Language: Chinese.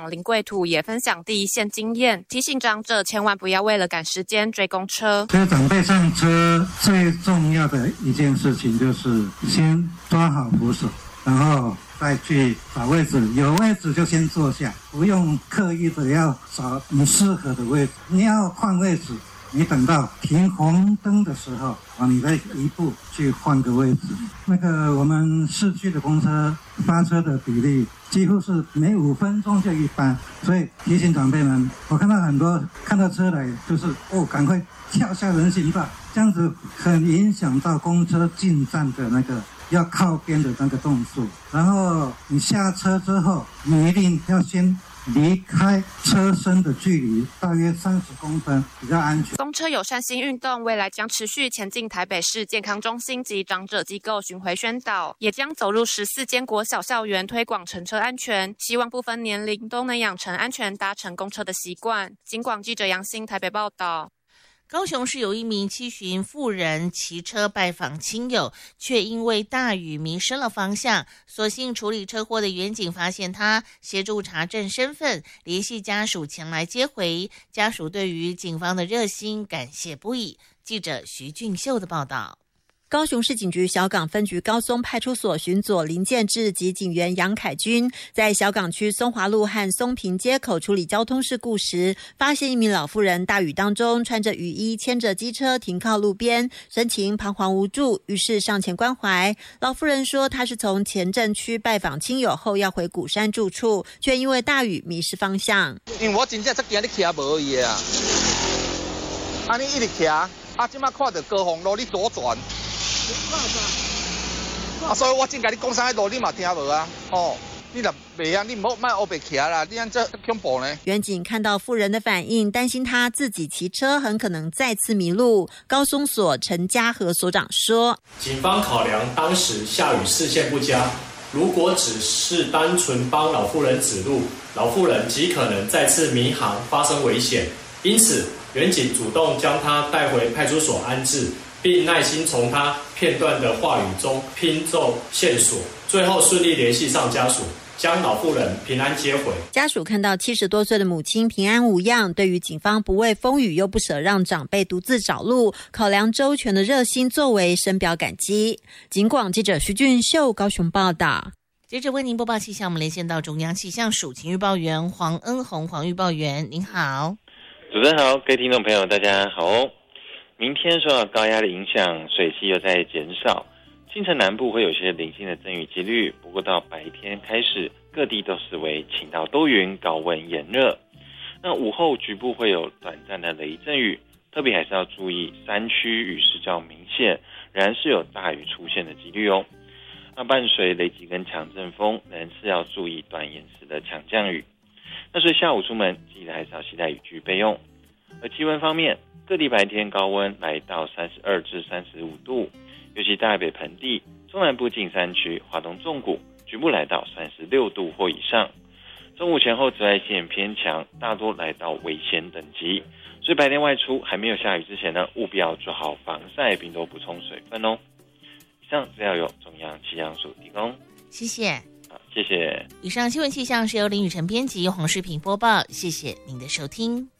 长林贵图也分享第一线经验，提醒长者千万不要为了赶时间追公车。 所以长辈上车最重要的一件事情就是先抓好扶手，然后再去找位置，有位置就先坐下，不用刻意的要找你适合的位置。你要换位置，你等到停红灯的时候，你再一步去换个位置。我们市区的公车发车的比例几乎是每5分钟就一班，所以提醒长辈们，我看到很多看到车来就是赶快跳下人行道，这样子很影响到公车进站的要靠边的动作。然后你下车之后，你一定要先离开车身的距离大约30公分，比较安全。 公车友善新运动未来将持续前进台北市健康中心及长者机构巡回宣导，也将走入14间国小校园推广乘车安全，希望不分年龄都能养成安全搭乘公车的习惯。警广记者杨欣台北报道。 高雄市有一名70旬妇人骑车拜访亲友，却因为大雨迷失了方向。所幸处理车祸的员警发现他，协助查证身份，联系家属前来接回。家属对于警方的热心感谢不已。记者徐俊秀的报道。 高雄市警局小港分局高松派出所巡佐林建志及警员杨凯军在小港区松华路和松平街口处理交通事故时，发现一名老妇人大雨当中穿着雨衣，牵着机车停靠路边，神情彷徨无助，于是上前关怀。老妇人说，她是从前镇区拜访亲友后要回鼓山住处，却因为大雨迷失方向。 因为我真正才惊你骑无伊啊，你一直骑，现在看到高峰路你左转。所以我真甲你讲啥路你嘛听无啊？你若袂你唔好卖黑白骑啦，你安这恐怖呢？ 员警看到妇人的反应，担心她自己骑车很可能再次迷路。高松所陈家和所长说， 警方考量当时下雨视线不佳，如果只是单纯帮老妇人指路，老妇人极可能再次迷航发生危险，因此员警主动将她带回派出所安置，并耐心从他片段的话语中拼凑线索，最后顺利联系上家属，将老妇人平安接回。 家属看到70多岁的母亲平安无恙，对于警方不畏风雨又不舍让长辈独自找路，考量周全的热心作为，深表感激。警广记者徐俊秀高雄报道。 接着为您播报气象，我们连线到中央气象署情预报员黄恩宏，黄预报员您好。 主持人好，各位听众朋友大家好。明天受到高压的影响，水汽又在减少，清晨南部会有些零星的阵雨几率，不过到白天开始，各地都是为晴到多云，高温炎热。那午后局部会有短暂的雷阵雨，特别还是要注意山区雨势较明显，仍然是有大雨出现的几率哦。那伴随雷击跟强阵风，仍然是要注意短延时的强降雨。那所以下午出门记得还是要携带雨具备用。而气温方面，各地白天高温来到32至35度，尤其大北盆地、中南部近山区、华东纵谷局部来到36度或以上。中午前后紫外线偏强，大多来到危险等级，所以白天外出还没有下雨之前呢，务必要做好防晒，并多补充水分哦。以上资料由中央气象署提供， 谢谢。 好，谢谢。 以上新闻气象是由林雨晨编辑，黄世平播报，谢谢您的收听。